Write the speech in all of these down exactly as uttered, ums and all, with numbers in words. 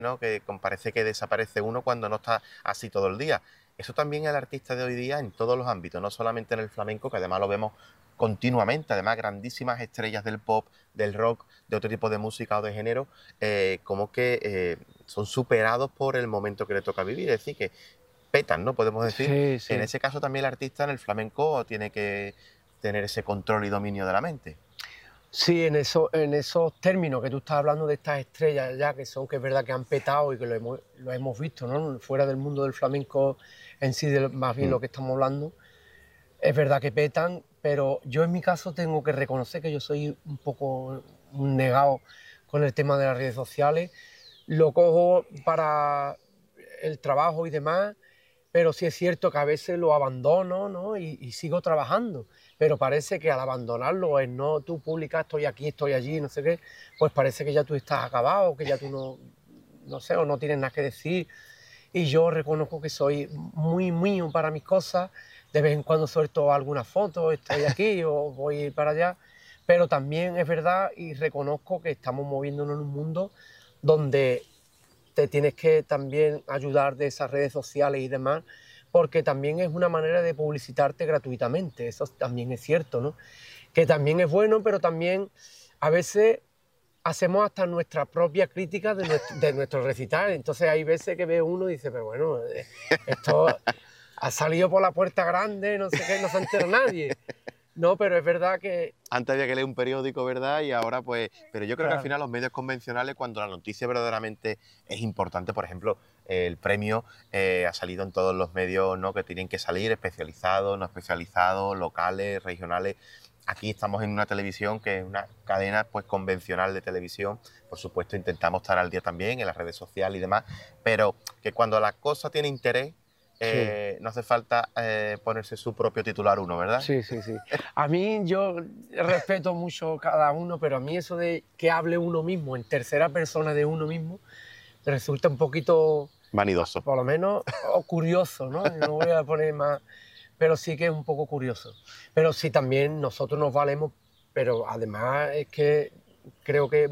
¿no? Que parece que desaparece uno cuando no está así todo el día. Eso también el artista de hoy día en todos los ámbitos, no solamente en el flamenco, que además lo vemos continuamente, además grandísimas estrellas del pop, del rock, de otro tipo de música o de género, eh, como que eh, son superados por el momento que le toca vivir, es decir, que petan, ¿no? Podemos decir. Sí, En sí. ese caso también el artista en el flamenco tiene que tener ese control y dominio de la mente. Sí, en, eso, en esos términos que tú estás hablando de estas estrellas ya, que son, que es verdad que han petado y que lo hemos, lo hemos visto, ¿no? Fuera del mundo del flamenco en sí, de, más bien Mm. lo que estamos hablando, es verdad que petan, pero yo en mi caso tengo que reconocer que yo soy un poco un negado con el tema de las redes sociales. Lo cojo para el trabajo y demás, pero sí es cierto que a veces lo abandono, ¿no? y, y sigo trabajando, pero parece que al abandonarlo, es no tú publicas estoy aquí, estoy allí, no sé qué, pues parece que ya tú estás acabado, que ya tú no, no sé, o no tienes nada que decir. Y yo reconozco que soy muy mío para mis cosas, de vez en cuando suelto alguna foto, estoy aquí o voy para allá, pero también es verdad y reconozco que estamos moviéndonos en un mundo donde te tienes que también ayudar de esas redes sociales y demás, porque también es una manera de publicitarte gratuitamente, eso también es cierto, ¿no? Que también es bueno, pero también a veces hacemos hasta nuestra propia crítica de nuestro, de nuestro recital, entonces hay veces que ve uno y dice, pero bueno, eh, esto ha salido por la puerta grande, no sé qué, no se entera nadie. No, pero es verdad que... Antes había que leer un periódico, ¿verdad? Y ahora pues... Pero yo creo que al Claro. final los medios convencionales, cuando la noticia verdaderamente es importante, por ejemplo, el premio eh, ha salido en todos los medios, ¿no? Que tienen que salir, especializados, no especializados, locales, regionales. Aquí estamos en una televisión que es una cadena pues convencional de televisión. Por supuesto, intentamos estar al día también en las redes sociales y demás, pero que cuando la cosa tiene interés, Sí. eh, no hace falta eh, ponerse su propio titular uno, ¿verdad? Sí, sí, sí. A mí yo respeto mucho cada uno, pero a mí eso de que hable uno mismo, en tercera persona de uno mismo, me resulta un poquito, Vanidoso. por lo menos, o curioso, ¿no? No voy a poner más, pero sí que es un poco curioso. Pero sí, también nosotros nos valemos, pero además es que creo que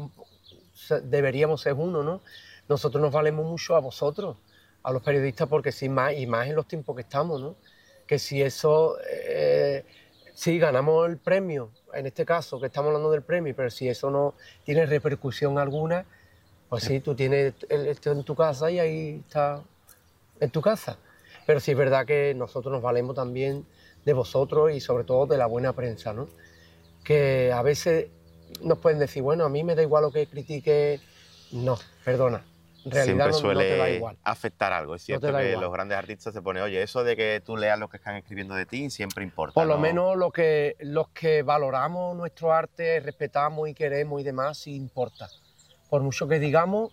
deberíamos ser uno, ¿no? Nosotros nos valemos mucho a vosotros, a los periodistas, porque sí, más y más en los tiempos que estamos, ¿no? Que si eso, eh, si ganamos el premio, en este caso que estamos hablando del premio, pero si eso no tiene repercusión alguna, pues sí, tú tienes el, esto en tu casa y ahí está en tu casa. Pero sí es verdad que nosotros nos valemos también de vosotros y sobre todo de la buena prensa, ¿no? Que a veces nos pueden decir, bueno, a mí me da igual lo que critique. No, perdona. En realidad Siempre no, no te da suele igual. afectar algo. Es No te cierto da que igual. los grandes artistas se ponen, oye, eso de que tú leas lo que están escribiendo de ti siempre importa. Por lo ¿no? menos lo que, los que valoramos nuestro arte, respetamos y queremos y demás, sí importa. Por mucho que digamos,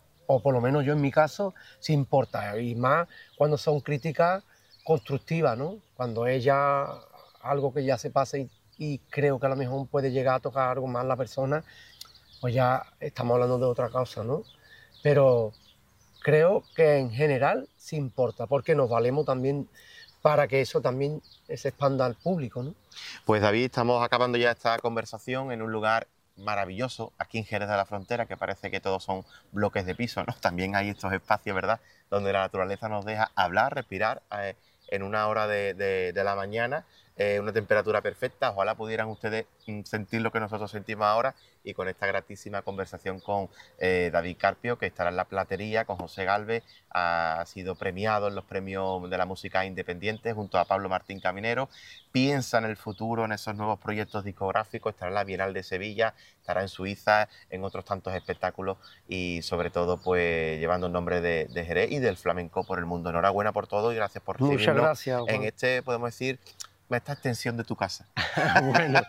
o por lo menos yo en mi caso, sí importa. Y más cuando son críticas constructivas, ¿no? Cuando es ya algo que ya se pasa y, y creo que a lo mejor puede llegar a tocar algo más la persona, pues ya estamos hablando de otra cosa, ¿no? Pero creo que en general sí importa, porque nos valemos también para que eso también se expanda al público, ¿no? Pues David, estamos acabando ya esta conversación en un lugar maravilloso, aquí en Jerez de la Frontera, que parece que todos son bloques de piso, ¿no? También hay estos espacios, ¿verdad?, donde la naturaleza nos deja hablar, respirar eh, en una hora de, de, de la mañana, eh, una temperatura perfecta. Ojalá pudieran ustedes mm, sentir lo que nosotros sentimos ahora y con esta gratísima conversación con eh, David Carpio, que estará en la platería con José Galvez, ha sido premiado en los premios de la música independiente junto a Pablo Martín Caminero. Piensa en el futuro, en esos nuevos proyectos discográficos, estará en la Bienal de Sevilla, estará en Suiza, en otros tantos espectáculos y sobre todo pues llevando el nombre de, de Jerez y del flamenco por el mundo. Enhorabuena por todo y gracias por Muchas recibirnos gracias, en Juan. este, podemos decir, esta extensión de tu casa. Bueno,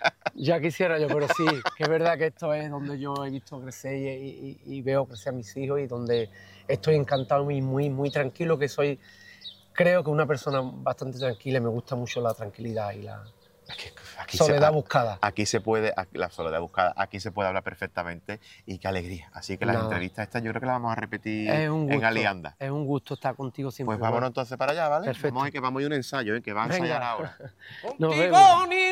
ya quisiera yo, pero sí, que es verdad que esto es donde yo he visto crecer y, y- y veo crecer a mis hijos y donde estoy encantado y muy, muy tranquilo, que soy, creo que una persona bastante tranquila y me gusta mucho la tranquilidad y la Aquí, aquí soledad se, a- buscada. aquí se puede, aquí- la soledad buscada, aquí se puede hablar perfectamente y qué alegría. Así que las Nada, entrevistas estas yo creo que las vamos a repetir es un en gusto, Alianda. es un gusto estar contigo siempre, Pues vámonos Juan. entonces para allá, ¿vale? Perfecto. Vamos a ir, que vamos a ir a un ensayo, ¿eh? Que va a ensayar Venga, ahora. nos Contigo vemos. ni